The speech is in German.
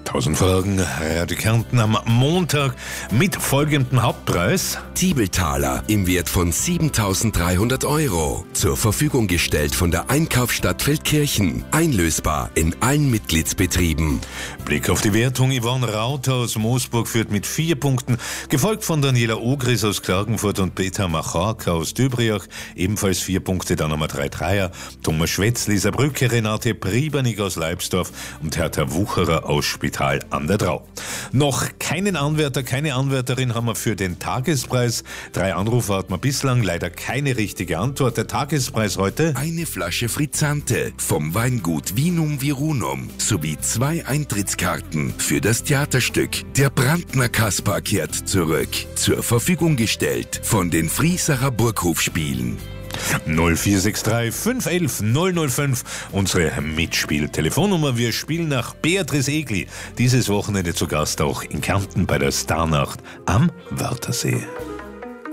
1000 Fragen, Radio Kärnten am Montag mit folgendem Hauptpreis. Tiebeltaler im Wert von 7.300 €. Zur Verfügung gestellt von der Einkaufsstadt Feldkirchen. Einlösbar in allen Mitgliedsbetrieben. Blick auf die Wertung. Yvonne Rauter aus Moosburg führt mit 4 Punkten, gefolgt von Daniela Ogris aus Klagenfurt und Peter Macharka aus Dübriach, ebenfalls 4 Punkte, dann haben wir 3 Dreier, Thomas Schwetz, Lisa Brücke, Renate Priebernig aus Leibsdorf und Hertha Wucherer aus Spital an der Drau. Noch keinen Anwärter, keine Anwärterin haben wir für den Tagespreis. 3 Anrufe hatten wir bislang, leider keine richtige Antwort. Der Tagespreis heute: Eine Flasche Frizzante vom Weingut Vinum Virunum sowie 2 Eintrittskarten für das Theaterstück Der Brandner Kaspar kehrt zurück. Zur Verfügung gestellt von den Friesacher Burghofspielen. 0463 511 005, unsere Mitspieltelefonnummer. Wir spielen nach Beatrice Egli. Dieses Wochenende zu Gast auch in Kärnten bei der Starnacht am Wörthersee.